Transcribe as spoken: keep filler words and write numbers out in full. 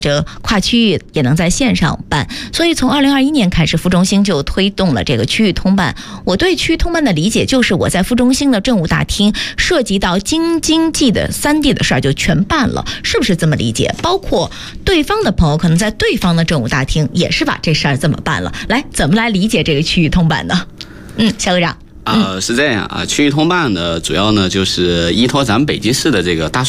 这跨区域也能在线上办，所以从二零二一年开始，副中心就推动了这个区域通办。我对区域通办的理解就是，我在副中心的政务大厅涉及到京津冀的三地的事儿就全办了，是不是这么理解？包括对方的朋友可能在对方的政务大厅也是把这事儿这么办了。来，怎么来理解这个区域通办呢？嗯，肖科长。 呃，是这样啊，区域通办呢，主要呢就是依托咱们北京市的这个大数